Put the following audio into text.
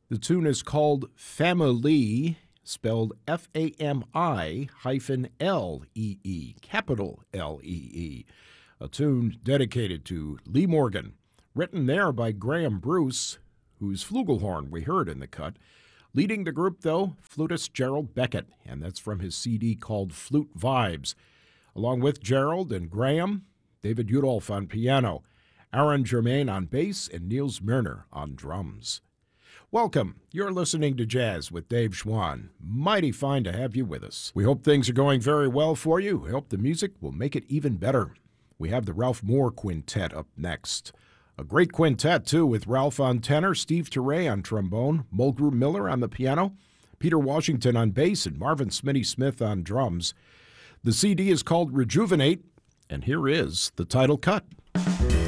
The tune is called Family, spelled F-A-M-I-L-E-E, capital L-E-E. A tune dedicated to Lee Morgan, written there by Graham Bruce, whose flugelhorn we heard in the cut. Leading the group, though, flutist Gerald Beckett, and that's from his CD called Flute Vibes. Along with Gerald and Graham, David Udolph on piano, Aaron Germain on bass, and Niels Myrner on drums. Welcome. You're listening to Jazz with Dave Schwann. Mighty fine to have you with us. We hope things are going very well for you. We hope the music will make it even better. We have the Ralph Moore Quintet up next. A great quintet, too, with Ralph on tenor, Steve Teray on trombone, Mulgrew Miller on the piano, Peter Washington on bass, and Marvin Smitty Smith on drums. The CD is called Rejuvenate, and here is the title cut.